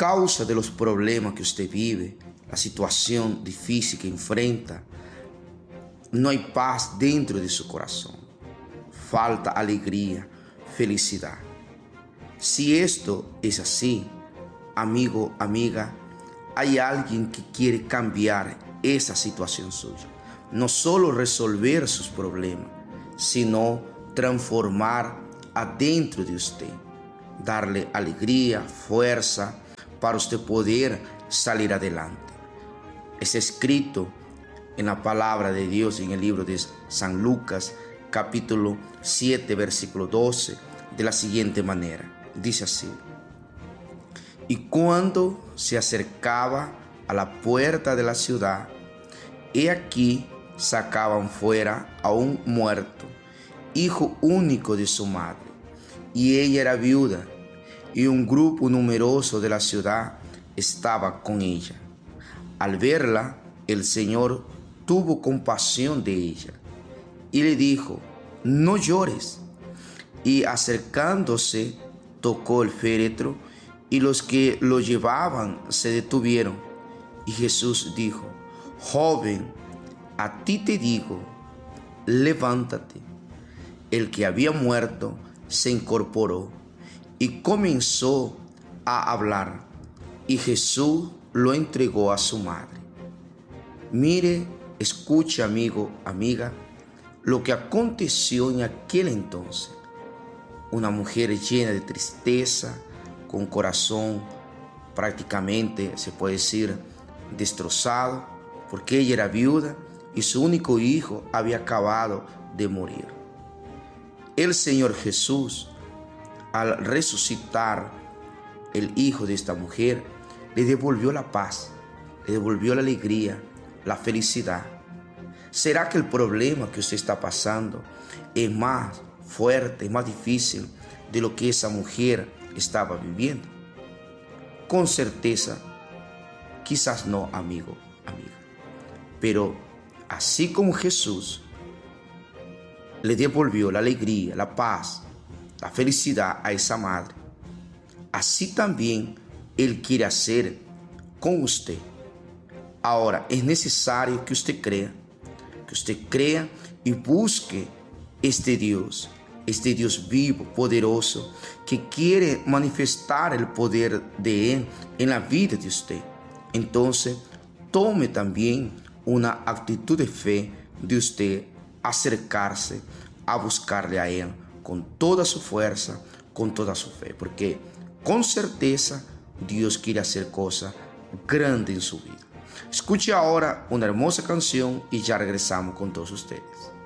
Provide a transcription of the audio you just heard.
causa de los problemas que usted vive, la situación difícil que enfrenta, no hay paz dentro de su corazón. Falta alegría, felicidad. Si esto es así, amigo, amiga, hay alguien que quiere cambiar esa situación suya. No solo resolver sus problemas, sino transformar adentro de usted. Darle alegría, fuerza, para usted poder salir adelante. Es escrito en la palabra de Dios en el libro de San Lucas, capítulo 7, versículo 12, de la siguiente manera. Dice así: y cuando se acercaba a la puerta de la ciudad, he aquí sacaban fuera a un muerto, hijo único de su madre, y ella era viuda, y un grupo numeroso de la ciudad estaba con ella. Al verla, el Señor tuvo compasión de ella y le dijo: no llores. Y acercándose, tocó el féretro, y los que lo llevaban se detuvieron. Y Jesús dijo: joven, a ti te digo, levántate. El que había muerto se incorporó y comenzó a hablar, y Jesús lo entregó a su madre. Mire, escuche, amigo, amiga, lo que aconteció en aquel entonces. Una mujer llena de tristeza, con corazón prácticamente, se puede decir, destrozado, porque ella era viuda y su único hijo había acabado de morir. El Señor Jesús, al resucitar el hijo de esta mujer, le devolvió la paz, le devolvió la alegría, la felicidad. ¿Será que el problema que usted está pasando es más fuerte, más difícil de lo que esa mujer estaba viviendo? Con certeza, quizás no, amigo, amiga. Pero así como Jesús le devolvió la alegría, la paz, la felicidad a esa madre, así también Él quiere hacer con usted. Ahora, es necesario que usted crea y busque este Dios vivo, poderoso, que quiere manifestar el poder de Él en la vida de usted. Entonces, tome también una actitud de fe de usted acercarse a buscarle a Él con toda su fuerza, con toda su fe, porque con certeza Dios quiere hacer cosas grandes en su vida. Escuche ahora una hermosa canción y ya regresamos con todos ustedes.